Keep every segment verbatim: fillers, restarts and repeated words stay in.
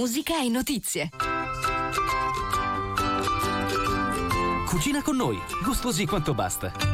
musica e notizie. Cucina con noi, gustosi quanto basta.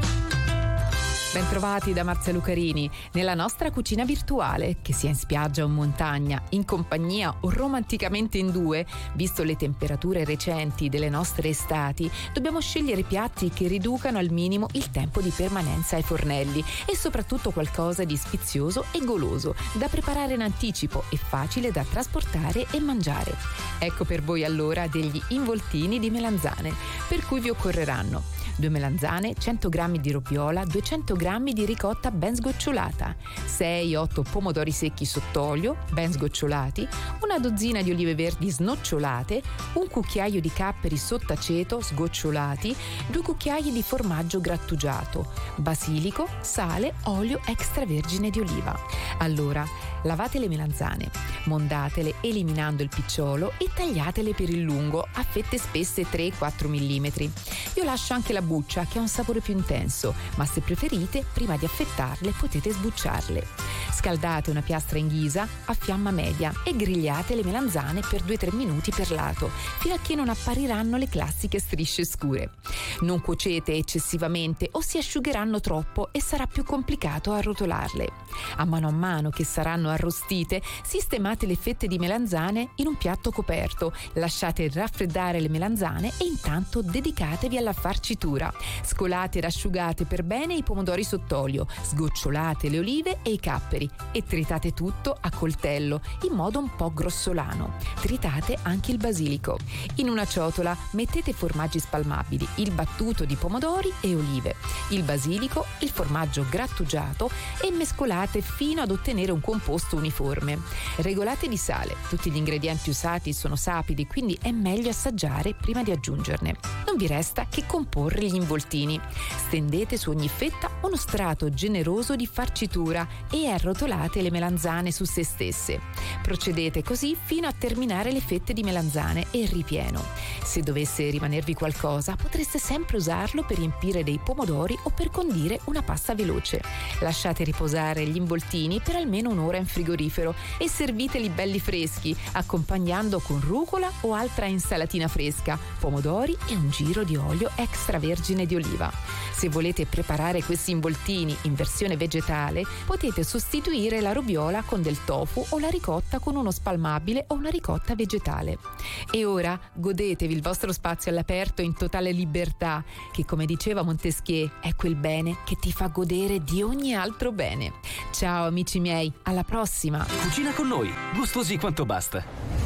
Bentrovati da Marzia Lucarini nella nostra cucina virtuale, che sia in spiaggia o in montagna, in compagnia o romanticamente in due. Visto le temperature recenti delle nostre estati, dobbiamo scegliere piatti che riducano al minimo il tempo di permanenza ai fornelli e soprattutto qualcosa di sfizioso e goloso, da preparare in anticipo e facile da trasportare e mangiare. Ecco per voi allora degli involtini di melanzane, per cui vi occorreranno due melanzane, cento grammi di roviola, duecento grammi di ricotta ben sgocciolata, sei otto pomodori secchi sott'olio, ben sgocciolati, una dozzina di olive verdi snocciolate, un cucchiaio di capperi sott'aceto sgocciolati, due cucchiai di formaggio grattugiato, basilico, sale, olio extravergine di oliva. Allora, lavate le melanzane, mondatele eliminando il picciolo e tagliatele per il lungo a fette spesse tre quattro millimetri. Io lascio anche la buccia, che ha un sapore più intenso, ma se preferite, prima di affettarle potete sbucciarle. Scaldate una piastra in ghisa a fiamma media e grigliate le melanzane per due tre minuti per lato, fino a che non appariranno le classiche strisce scure. Non cuocete eccessivamente o si asciugheranno troppo e sarà più complicato arrotolarle. A mano a mano che saranno arrostite, sistemate le fette di melanzane in un piatto coperto, lasciate raffreddare le melanzane e intanto dedicatevi alla farcitura. Scolate e rasciugate per bene i pomodori sott'olio, sgocciolate le olive e i capperi e tritate tutto a coltello in modo un po' grossolano. Tritate anche il basilico. In una ciotola mettete formaggi spalmabili, il battuto di pomodori e olive, il basilico, il formaggio grattugiato e mescolate fino ad ottenere un composto uniforme. Regolate di sale. Tutti gli ingredienti usati sono sapidi, quindi è meglio assaggiare prima di aggiungerne. Non vi resta che comporre gli involtini. Stendete su ogni fetta uno strato generoso di farcitura e arrotolate le melanzane su se stesse. Procedete così fino a terminare le fette di melanzane e il ripieno. Se dovesse rimanervi qualcosa, potreste sempre usarlo per riempire dei pomodori o per condire una pasta veloce. Lasciate riposare gli involtini per almeno un'ora in frigorifero e serviteli belli freschi, accompagnando con rucola o altra insalatina fresca, pomodori e un giro di olio extravergine di oliva. Se volete preparare questi involtini in versione vegetale, potete sostituire la roviola con del tofu o la ricotta con uno spalmabile o una ricotta vegetale. E ora godetevi il vostro spazio all'aperto in totale libertà, che come diceva Montesquieu è quel bene che ti fa godere di ogni altro bene. Ciao amici miei, alla prossima! Cucina con noi, gustosi quanto basta.